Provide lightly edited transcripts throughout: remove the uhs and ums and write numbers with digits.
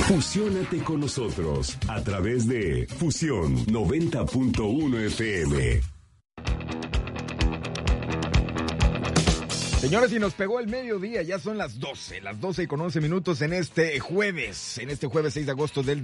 Fusiónate con nosotros a través de Fusión 90.1 FM. Señores, y nos pegó el mediodía, ya son las 12 con 11 minutos en este jueves 6 de agosto del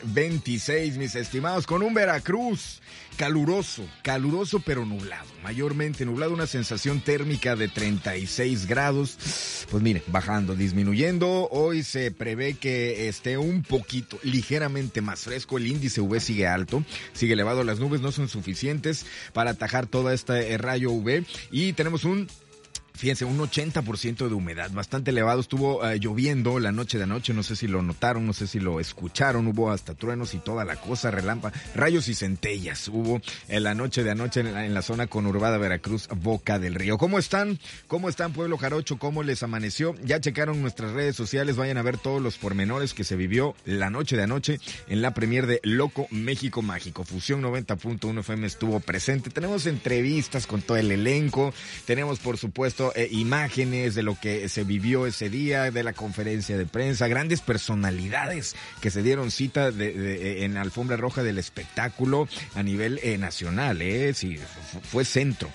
2026, mis estimados, con un Veracruz caluroso pero nublado, mayormente nublado, una sensación térmica de 36 grados, pues miren, bajando, disminuyendo, hoy se prevé que esté un poquito, ligeramente más fresco, el índice UV sigue alto, sigue elevado, las nubes no son suficientes para atajar toda este rayo UV y tenemos fíjense, un 80% de humedad, bastante elevado. Estuvo lloviendo la noche de anoche, no sé si lo notaron, no sé si lo escucharon, hubo hasta truenos y toda la cosa, relámpagos, rayos y centellas hubo en la noche de anoche en la zona conurbada Veracruz, Boca del Río. ¿Cómo están? ¿Cómo están, pueblo jarocho? ¿Cómo les amaneció? Ya checaron nuestras redes sociales, vayan a ver todos los pormenores que se vivió la noche de anoche en la premier de Loco México Mágico. Fusión 90.1 FM estuvo presente, tenemos entrevistas con todo el elenco, tenemos por supuesto imágenes de lo que se vivió ese día, de la conferencia de prensa, grandes personalidades que se dieron cita en la alfombra roja del espectáculo a nivel nacional, sí, fue centro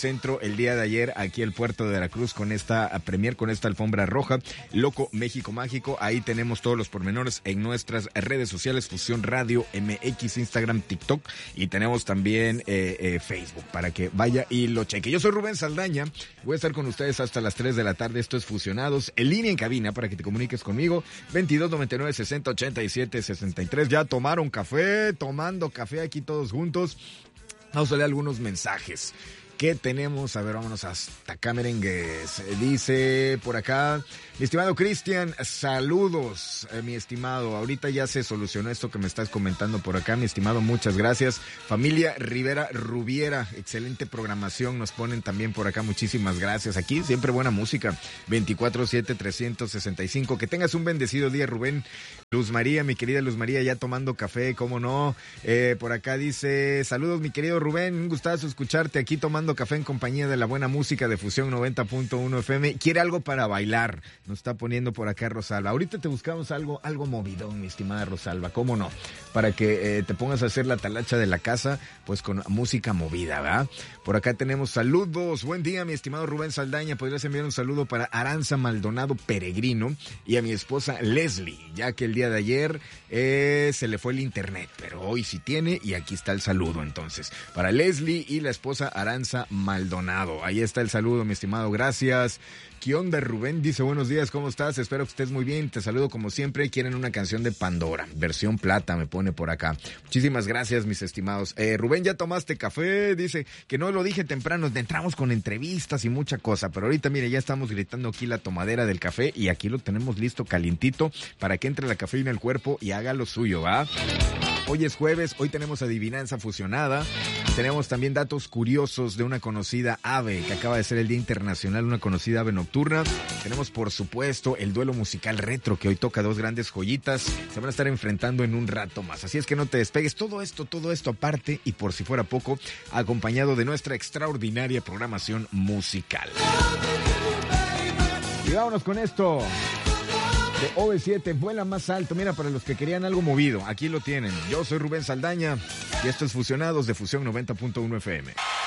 el día de ayer aquí el puerto de Veracruz con esta premier, con esta alfombra roja, Loco México Mágico. Ahí tenemos todos los pormenores en nuestras redes sociales, Fusión Radio MX, Instagram, TikTok, y tenemos también Facebook para que vaya y lo cheque. Yo soy Rubén Saldaña, voy a estar con ustedes hasta las 3 de la tarde. Esto es Fusionados, en línea en cabina para que te comuniques conmigo, 22 99 60 87 63. Ya tomaron café, tomando café aquí todos juntos. Vamos a leer algunos mensajes. ¿Qué tenemos? A ver, vámonos hasta acá, merengues. Dice por acá, mi estimado Cristian, saludos, mi estimado. Ahorita ya se solucionó esto que me estás comentando por acá, mi estimado, muchas gracias. Familia Rivera Rubiera, excelente programación, nos ponen también por acá, muchísimas gracias. Aquí siempre buena música, 24/7-365. Que tengas un bendecido día, Rubén. Luz María, mi querida Luz María, ya tomando café, cómo no. Por acá dice, saludos, mi querido Rubén, un gustazo escucharte aquí tomando café en compañía de la buena música de Fusión 90.1 FM. ¿Quiere algo para bailar? Nos está poniendo por acá Rosalba. Ahorita te buscamos algo movidón, mi estimada Rosalba, ¿cómo no? Para que te pongas a hacer la talacha de la casa, pues con música movida, ¿verdad? Por acá tenemos saludos. Buen día, mi estimado Rubén Saldaña. ¿Podrías enviar un saludo para Aranza Maldonado Peregrino y a mi esposa Leslie, ya que el día de ayer se le fue el internet, pero hoy sí tiene y aquí está el saludo entonces. Para Leslie y la esposa Aranza Maldonado. Ahí está el saludo, mi estimado. Gracias. ¿Qué onda, Rubén? Dice, buenos días, ¿cómo estás? Espero que estés muy bien. Te saludo como siempre. Quieren una canción de Pandora, versión plata, me pone por acá. Muchísimas gracias, mis estimados. Rubén, ¿ya tomaste café? Dice que no lo dije temprano. Entramos con entrevistas y mucha cosa, pero ahorita, mire, ya estamos gritando aquí la tomadera del café y aquí lo tenemos listo, calientito, para que entre la cafeína al cuerpo y haga lo suyo, ¿va? Hoy es jueves, hoy tenemos adivinanza fusionada, tenemos también datos curiosos de una conocida ave que acaba de ser el Día Internacional, una conocida ave nocturna. Tenemos, por supuesto, el duelo musical retro que hoy toca dos grandes joyitas, se van a estar enfrentando en un rato más. Así es que no te despegues, todo esto aparte y por si fuera poco, acompañado de nuestra extraordinaria programación musical. Y vámonos con esto. De OV7, vuela más alto. Mira, para los que querían algo movido, aquí lo tienen. Yo soy Rubén Saldaña y esto es Fusionados de Fusión 90.1 FM.